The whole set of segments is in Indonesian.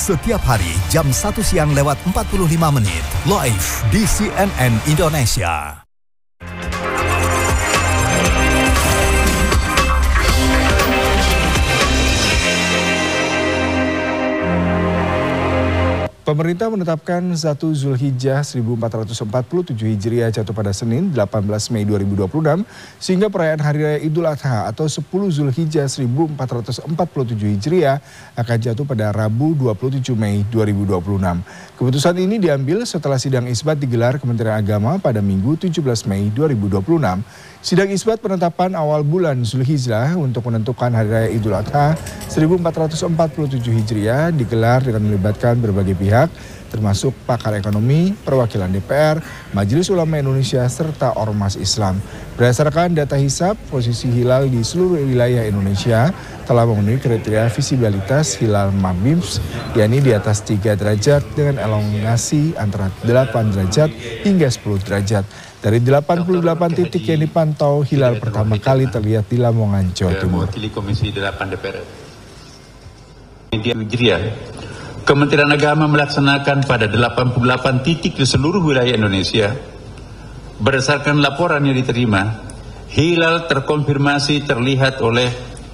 setiap hari jam 1 siang lewat 45 menit live di CNN Indonesia. Pemerintah menetapkan 1 Zulhijjah 1447 Hijriah jatuh pada Senin 18 Mei 2026 sehingga perayaan Hari Raya Idul Adha atau 10 Zulhijjah 1447 Hijriah akan jatuh pada Rabu 27 Mei 2026. Keputusan ini diambil setelah sidang isbat digelar Kementerian Agama pada Minggu 17 Mei 2026. Sidang isbat penetapan awal bulan Zulhijjah untuk menentukan Hari Raya Idul Adha 1447 Hijriah digelar dengan melibatkan berbagai pihak termasuk pakar ekonomi, perwakilan DPR, Majelis Ulama Indonesia, serta Ormas Islam. Berdasarkan data hisab, posisi hilal di seluruh wilayah Indonesia telah memenuhi kriteria visibilitas hilal MABIMS, yakni di atas 3 derajat dengan elongasi antara 8 derajat hingga 10 derajat. Dari 88 titik yang dipantau, hilal pertama kali terlihat di Lamongan, Jawa Timur. Komisi 8 DPR. Hijriah. Kementerian Agama melaksanakan pada 88 titik di seluruh wilayah Indonesia. Berdasarkan laporan yang diterima, hilal terkonfirmasi terlihat oleh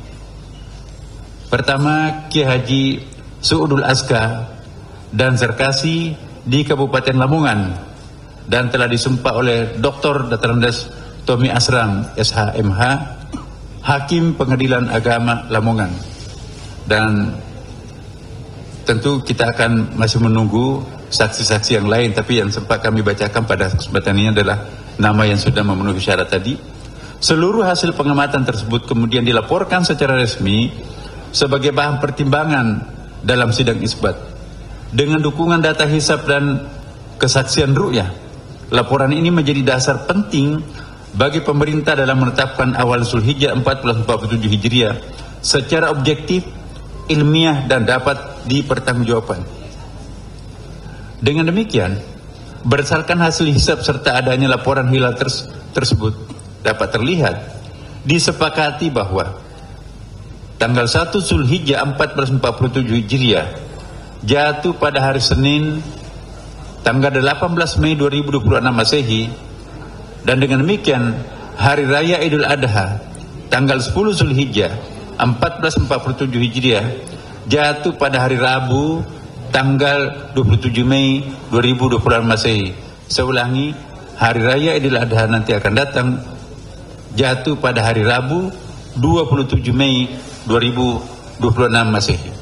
pertama Kiai Haji Suudul Azka dan Zarkasi di Kabupaten Lamongan dan telah disumpah oleh Dr. Datarandes Tommy Asram SHMH, Hakim Pengadilan Agama Lamongan. Dan tentu kita akan masih menunggu saksi-saksi yang lain, tapi yang sempat kami bacakan pada kesempatan ini adalah nama yang sudah memenuhi syarat tadi. Seluruh hasil pengamatan tersebut kemudian dilaporkan secara resmi sebagai bahan pertimbangan dalam sidang isbat. Dengan dukungan data hisab dan kesaksian ru'yah, laporan ini menjadi dasar penting bagi pemerintah dalam menetapkan awal Zulhijjah 1447 Hijriah secara objektif, ilmiah dan dapat dipertanggungjawabkan. Dengan demikian, berdasarkan hasil hisab serta adanya laporan hilal tersebut dapat terlihat disepakati bahwa tanggal 1 Zulhijjah 1447 Hijriah jatuh pada hari Senin tanggal 18 Mei 2026 Masehi, dan dengan demikian Hari Raya Idul Adha tanggal 10 Zulhijjah 1447 Hijriah jatuh pada hari Rabu tanggal 27 Mei 2026 Masehi. Saya ulangi, Hari Raya Idul Adha nanti akan datang jatuh pada hari Rabu 27 Mei 2026 Masehi.